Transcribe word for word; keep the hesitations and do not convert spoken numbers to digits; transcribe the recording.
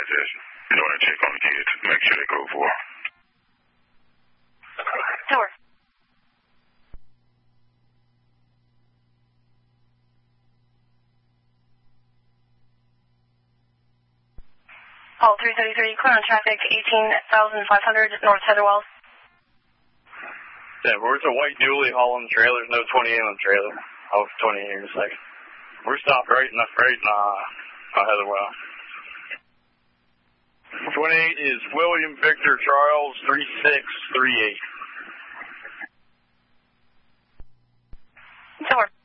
just you want to check on the kids, make sure they go for it. Tower. Hall three thirty-three, clear on traffic, eighteen thousand five hundred North Heatherwell. Yeah, where's a white dually hauling trailers, no twenty-eight on the trailer. I'll twenty-eight in a second. We're stopped right in, right in uh, uh, Heatherwell. twenty-eight is William Victor Charles three six three eight. Tower.